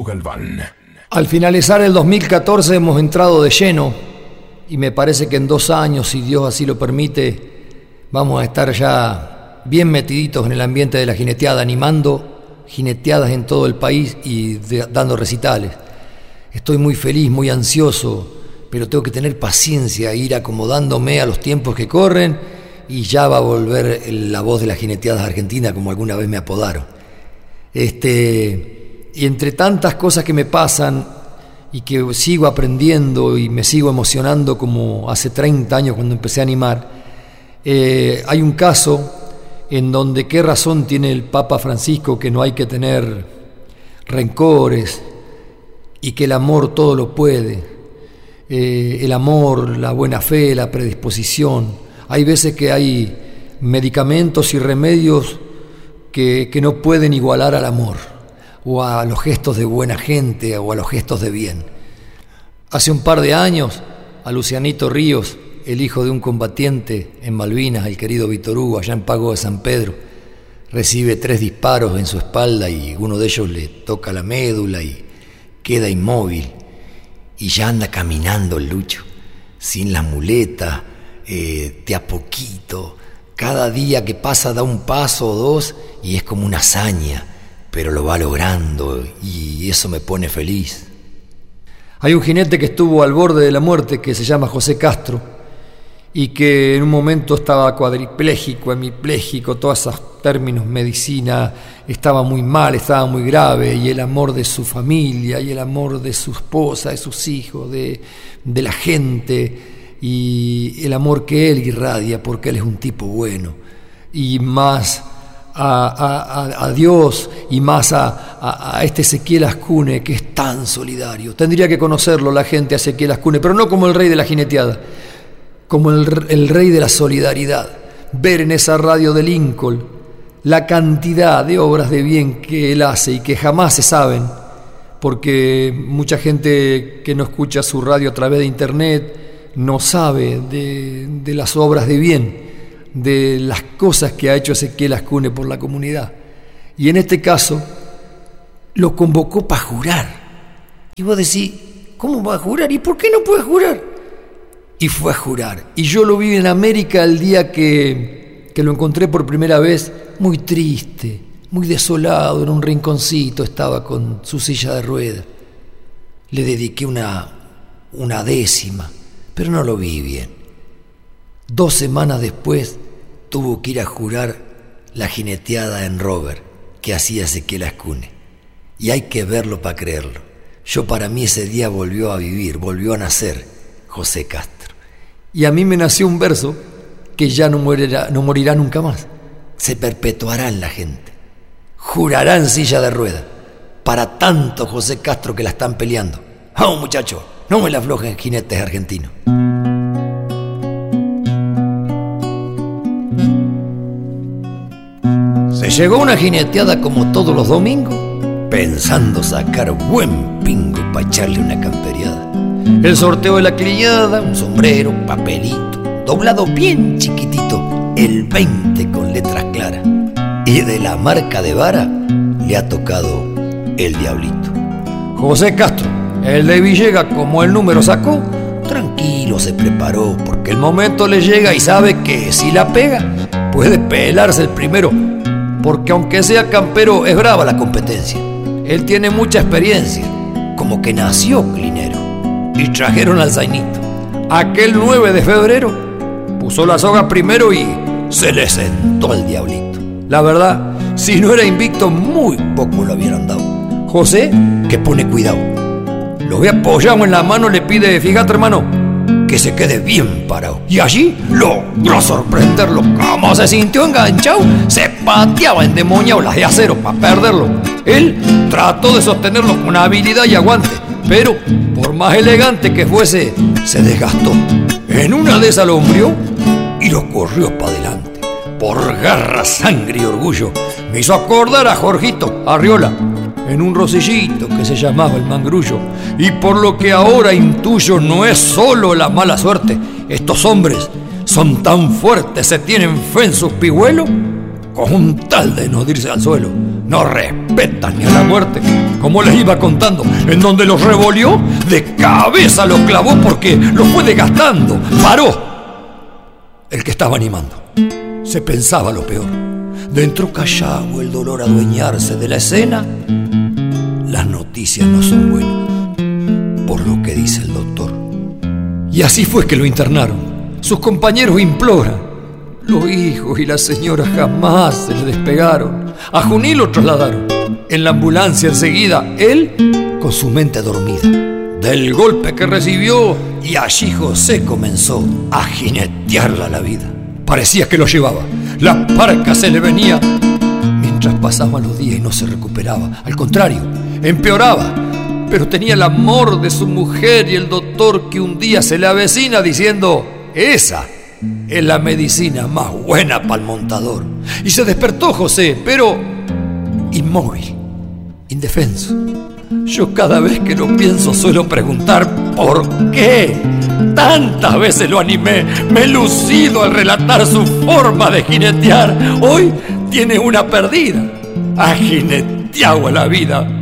Galván. Al finalizar el 2014 hemos entrado de lleno y me parece que en 2 años, si Dios así lo permite, vamos a estar ya bien metiditos en el ambiente de la jineteada, animando jineteadas en todo el país y dando recitales. Estoy muy feliz, muy ansioso, pero tengo que tener paciencia e ir acomodándome a los tiempos que corren y ya va a volver la voz de las jineteadas argentinas, como alguna vez me apodaron. Y entre tantas cosas que me pasan y que sigo aprendiendo y me sigo emocionando como hace 30 años cuando empecé a animar, hay un caso en donde qué razón tiene el Papa Francisco que no hay que tener rencores y que el amor todo lo puede. El amor, la buena fe, la predisposición. Hay veces que hay medicamentos y remedios que no pueden igualar al amor o a los gestos de buena gente o a los gestos de bien. Hace un par de años, a Lucianito Ríos, el hijo de un combatiente en Malvinas, el querido Víctor Hugo, allá en Pago de San Pedro, recibe 3 disparos en su espalda y uno de ellos le toca la médula y queda inmóvil. Y ya anda caminando el Lucho, sin la muleta, de a poquito. Cada día que pasa da un paso o 2 y es como una hazaña, pero lo va logrando y eso me pone feliz. Hay un jinete que estuvo al borde de la muerte que se llama José Castro y que en un momento estaba cuadripléjico, hemipléjico, todos esos términos medicina, estaba muy mal, estaba muy grave, y el amor de su familia, y el amor de su esposa, de sus hijos, de la gente, y el amor que él irradia, porque él es un tipo bueno, y más a Dios, y más a este Ezequiel Ascune, que es tan solidario. Tendría que conocerlo la gente a Ezequiel Ascune, pero no como el rey de la jineteada, como el rey de la solidaridad. Ver en esa radio de Lincoln la cantidad de obras de bien que él hace y que jamás se saben, porque mucha gente que no escucha su radio a través de internet no sabe de las obras de bien, de las cosas que ha hecho Ezequiel Ascune por la comunidad. Y en este caso lo convocó para jurar. Y vos decís, ¿cómo va a jurar? ¿Y por qué no puede jurar? Y fue a jurar. Y yo lo vi en América el día que lo encontré por primera vez, muy triste, muy desolado, en un rinconcito estaba con su silla de ruedas. Le dediqué una 10ª, pero no lo vi bien. 2 semanas después tuvo que ir a jurar la jineteada en Robert que hacía Ezequiel Ascune. Y hay que verlo para creerlo. Para mí ese día volvió a vivir, volvió a nacer José Castro. Y a mí me nació un verso que ya no morirá nunca más. Se perpetuará en la gente. Jurará en silla de ruedas. Para tanto José Castro que la están peleando. ¡Vamos, muchachos! No me la aflojen jinetes argentinos. Se llegó una jineteada como todos los domingos, pensando sacar buen pingo para echarle una camperiada. El sorteo de la criada, un sombrero, papelito, doblado bien chiquitito, el 20 con letras claras. Y de la marca de vara le ha tocado el diablito. José Castro, el de Villegas, como el número sacó, tranquilo se preparó, porque el momento le llega y sabe que si la pega, puede pelarse el primero, porque aunque sea campero, es brava la competencia. Él tiene mucha experiencia, como que nació clinero. Y trajeron al zainito. Aquel 9 de febrero puso la soga primero y se le sentó al diablito. La verdad, si no era invicto, muy poco lo hubieran dado. José, que pone cuidado, lo ve apoyado en la mano, le pide, fíjate hermano, que se quede bien parado. Y allí logró sorprenderlo. Como se sintió enganchado, se pateaba endemoniado las de acero para perderlo. Él trató de sostenerlo con habilidad y aguante, pero por más elegante que fuese, se desgastó. En una de esas lo hombrió y lo corrió para adelante. Por garra, sangre y orgullo, me hizo acordar a Jorgito Arriola en un rosellito que se llamaba el Mangrullo. Y por lo que ahora intuyo, no es solo la mala suerte. Estos hombres son tan fuertes, se tienen fe en sus pigüelos, con un tal de no irse al suelo. No respetan ni a la muerte, como les iba contando. En donde los revolvió, de cabeza los clavó porque los fue desgastando. Paró el que estaba animando. Se pensaba lo peor. Dentro callado el dolor adueñarse de la escena. Las noticias no son buenas, por lo que dice el doctor. Y así fue que lo internaron. Sus compañeros imploran. Los hijos y la señora jamás se le despegaron. A Junín lo trasladaron. En la ambulancia enseguida, él con su mente dormida. Del golpe que recibió, y allí José comenzó a jinetearla la vida. Parecía que lo llevaba. La parca se le venía. Mientras pasaban los días y no se recuperaba. Al contrario, empeoraba. Pero tenía el amor de su mujer y el doctor que un día se le avecina diciendo: esa es la medicina más buena para el montador. Y se despertó José, pero inmóvil, indefenso. Yo cada vez que lo pienso suelo preguntar ¿por qué? Tantas veces lo animé, me he lucido al relatar su forma de jinetear. Hoy tiene una perdida. Ha jineteado a la vida